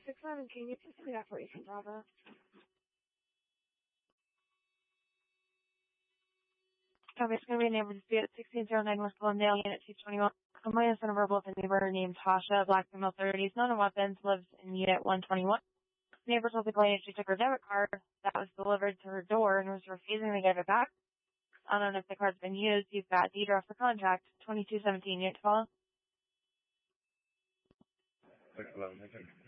6-7, can you please read operation Bravo? Copy, it's going to be a neighbor dispute at 1609 West Glendale, Unit 221. Complainant son of verbal with a neighbor named Tasha, black female 30s, known in weapons, lives in Unit 121. Neighbor told the complainant she took her debit card that was delivered to her door and was refusing to give it back. Unknown if the card's been used, you've got deed off the contract, 2217, Unit 12. 611,